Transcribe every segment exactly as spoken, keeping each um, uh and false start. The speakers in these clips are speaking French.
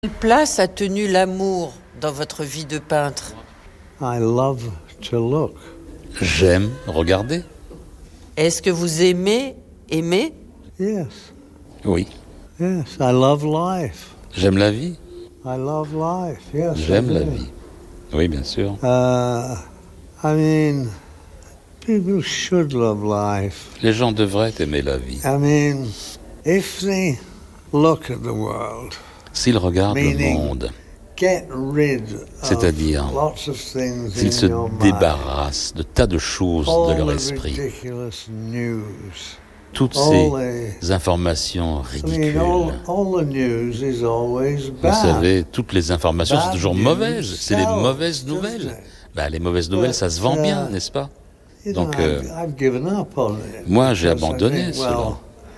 Quelle place a tenu l'amour dans votre vie de peintre? I love to look. J'aime regarder. Est-ce que vous aimez aimer? Yes, Oui. yes. I love life. J'aime la vie. I love life. Yes. I J'aime la do. vie. Oui, bien sûr. Uh, I mean, people should love life. Les gens devraient aimer la vie. I mean, if they look at the world, S'ils regardent le Meaning- monde, get rid of C'est-à-dire, lots of things s'ils in se your mind. débarrassent de tas de choses All de leur the esprit, ridiculous news. toutes All ces the, informations I mean, ridicules. all, all the news is always Vous bad. savez, toutes les informations, c'est Bad toujours news mauvaises. C'est les sells, mauvaises doesn't nouvelles. it? Bah, les mauvaises nouvelles, ça se vend But, bien, uh, n'est-ce pas? You know, Donc, euh, I've, I've given up on it. moi, j'ai because I abandonné think, cela. well,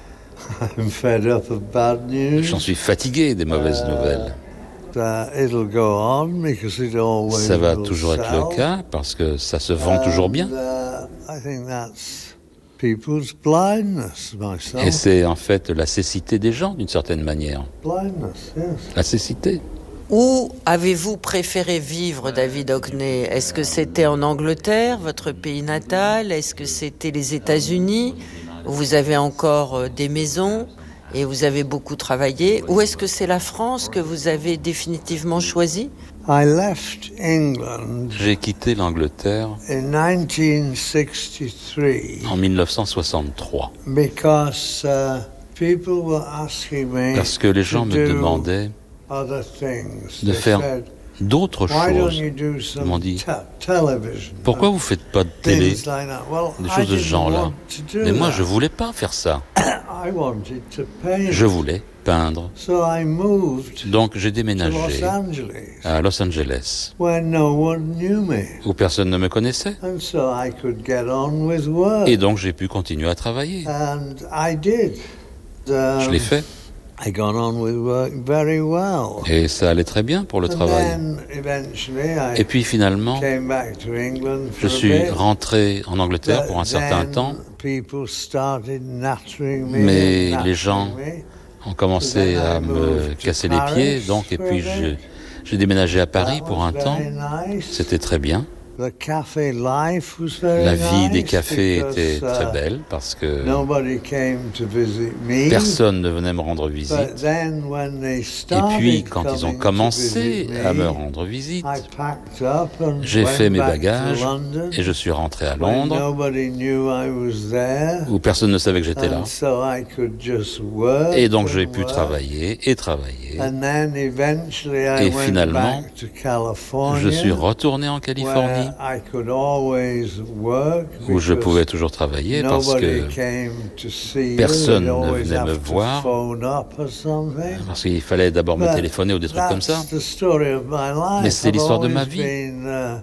I'm fed up of bad news. J'en suis fatigué des mauvaises Euh, nouvelles. Uh, it'll go on because it always Ça va will toujours être sell. le cas parce que ça se vend toujours bien. And, uh, I think that's people's blindness, myself. Et c'est en fait la cécité des gens, d'une certaine manière. Blindness, yes. La cécité. Où avez-vous préféré vivre, David Hockney? Est-ce que c'était en Angleterre, votre pays natal? Est-ce que c'était les États-Unis, où vous avez encore euh, des maisons et vous avez beaucoup travaillé? Ou est-ce que c'est la France que vous avez définitivement choisie? I left England J'ai quitté l'Angleterre in nineteen sixty-three en mille neuf cent soixante-trois because uh, people were asking me parce que les gens to me do demandaient other things. de They faire said, d'autres why don't choses. you do Ils m'ont some dit, te- television? pourquoi vous faites pas de télé, Things like that. Well, des I choses de ce didn't genre-là? want to do Mais moi, that. je voulais pas faire ça. I wanted to paint. Je voulais peindre. So I moved Donc, j'ai to déménagé Los Angeles, à Los Angeles, where no one knew me. où personne ne me connaissait. And so I could get on with work. Et donc, j'ai pu continuer à travailler. And I did. Um, Je l'ai fait. I got on with work very well. Et ça allait très bien pour le And travail. then eventually I Et puis finalement, came back to England je for a suis bit. rentré en Angleterre pour un But certain then temps. people started nattering me Mais and les gens nattering me. On commençait à me casser les pieds, donc, et puis je- j'ai déménagé à Paris That pour was un temps. very nice. C'était très bien. The cafe life was very La vie des nice cafés because, était très uh, belle parce que Nobody came to visit me. personne ne venait me rendre But visite. then when they Et started puis, quand ils ont coming to commencé visit à me me, rendre visite, I packed up and j'ai went fait mes back to bagages London, et je suis rentré à when Londres, nobody knew I was there, où personne ne savait que j'étais là. and so I could just work Et donc j'ai and pu work. travailler et travailler. And then eventually I Et went finalement, back to California, Je suis retourné en Californie, where I could always work où je because pouvais toujours travailler parce nobody que came to see personne you. ne They'd always venait me have to voir. phone up or something. parce qu'il fallait d'abord me But téléphoner ou des trucs comme ça. that's the story of my life. Mais c'est I've l'histoire de ma always vie. been, uh,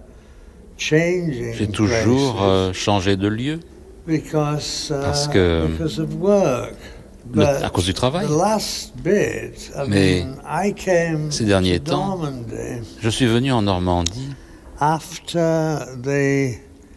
changing J'ai toujours places euh, changé de lieu because, uh, parce que- because of work. le- But à cause du travail. the last bit, I Mais mean, I came ces derniers to temps, Normandy Je suis venu en Normandie after the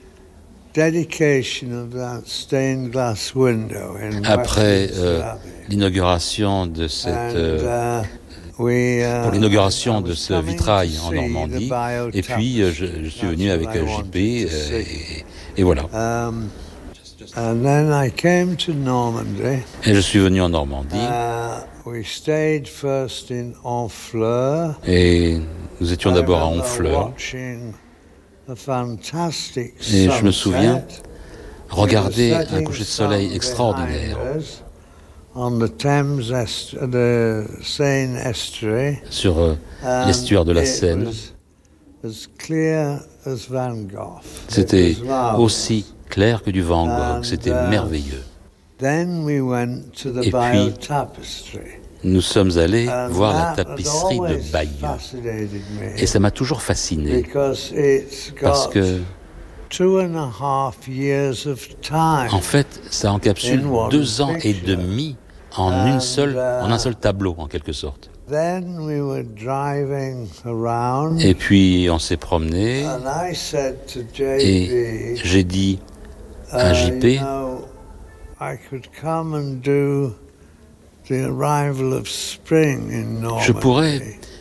dedication of that stained glass window in après Westminster euh, Abbey. l'inauguration de cette And, euh, uh, we, uh, pour l'inauguration I de was ce coming vitrail to en see Normandie. the Et puis euh, je, je suis venu avec euh, J P euh, et, et voilà. Um, and then I came to Normandy. Et je suis venu en Normandie Uh, we stayed first in Honfleur. et nous étions I d'abord à remember Honfleur. watching a fantastic Et je me souviens sunset. regarder With a un setting coucher de soleil sun extraordinaire behind us on the Thames est- the Seine estuary. sur euh, And l'estuaire de la it Seine. was as clear as Van Gogh. It C'était was marvelous. aussi clair que du Van Gogh. And, C'était uh, merveilleux. Then we went to the Et Bayeux puis, Tapestry. Nous sommes allés And voir la that has tapisserie de always Bayeux. fascinated me Et ça m'a toujours fasciné because it's parce got que, two and a half years of time. en fait, ça encapsule In one deux ans et picture. demi en And, une seule, en un uh, seul tableau, en quelque sorte. Then we were driving around, Et puis on s'est promené and I said to et J P, j'ai dit à uh, J P, you know, I could come and do the arrival of spring in Normandy. je pourrais